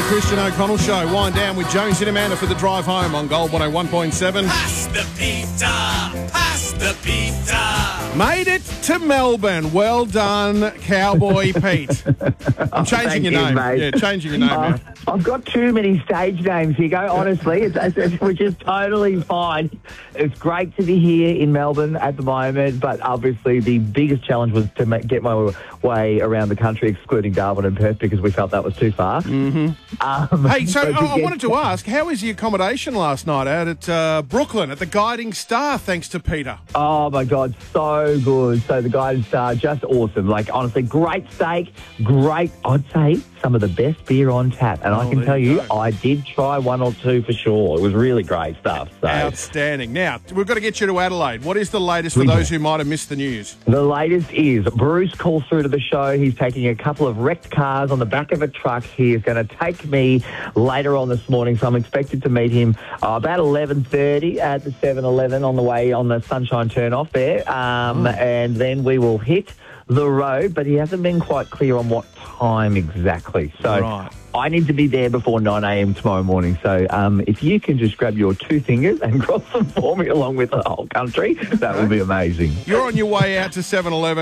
Christian O'Connell Show. Wind down with Jones and Amanda for the drive home on Gold 101.7. Pass the pizza! Pass the pizza! Made it to Melbourne. Well done, Cowboy Pete. I'm changing your name. Mate. Yeah, changing your name, man. I've got too many stage names here, honestly, which is totally fine. It's great to be here in Melbourne at the moment, but obviously the biggest challenge was to get my way around the country, excluding Darwin and Perth, because we felt that was too far. Mm-hmm. Hey, so I wanted to ask, how was the accommodation last night out at Brooklyn at the Guiding Star, thanks to Peter? Oh, my God, so good. So the Guided Star, just awesome. Like, honestly, great steak, great, I'd say, some of the best beer on tap. And I can tell you, I did try one or two for sure. It was really great stuff. So. Outstanding. Now, we've got to get you to Adelaide. What is the latest for those who might have missed the news? The latest is Bruce calls through to the show. He's taking a couple of wrecked cars on the back of a truck. He is going to take me later on this morning, so I'm expected to meet him about 11:30 at the 7-Eleven on the way on the Sunshine turn-off there. And then we will hit the road, but he hasn't been quite clear on what time exactly. So I need to be there before 9 a.m. tomorrow morning. So if you can just grab your two fingers and cross them for me along with the whole country, that would be amazing. You're on your way out to 7-Eleven.